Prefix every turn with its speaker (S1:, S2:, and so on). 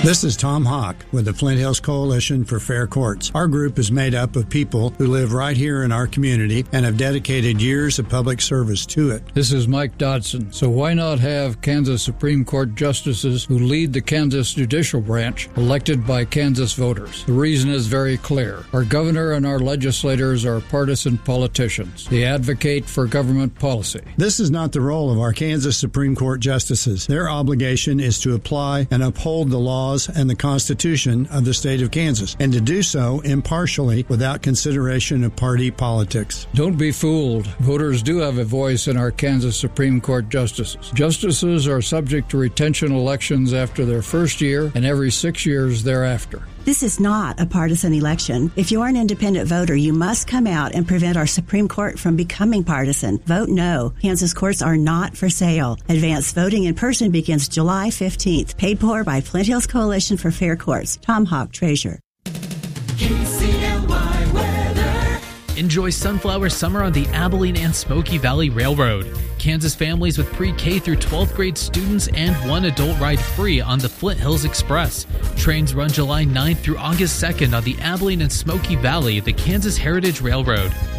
S1: This is Tom Hawk with the Flint Hills Coalition for Fair Courts. Our group is made up of people who live right here in our community and have dedicated years of public service to it.
S2: This is Mike Dodson. So why not have Kansas Supreme Court justices who lead the Kansas judicial branch elected by Kansas voters? The reason is very clear. Our governor and our legislators are partisan politicians. They advocate for government policy.
S1: This is not the role of our Kansas Supreme Court justices. Their obligation is to apply and uphold the laws and the Constitution of the state of Kansas, and to do so impartially without consideration of party politics.
S2: Don't be fooled. Voters do have a voice in our Kansas Supreme Court justices. Justices are subject to retention elections after their first year and every 6 years thereafter.
S3: This is not a partisan election. If you're an independent voter, you must come out and prevent our Supreme Court from becoming partisan. Vote no. Kansas courts are not for sale. Advanced voting in person begins July 15th. Paid for by Flint Hills Coalition for Fair Courts. Tom Hawk, Treasurer.
S4: KCLY weather. Enjoy Sunflower Summer on the Abilene and Smoky Valley Railroad. Kansas families with pre-K through 12th grade students and one adult ride free on the Flint Hills Express. Trains run July 9th through August 2nd on the Abilene and Smoky Valley, the Kansas Heritage Railroad.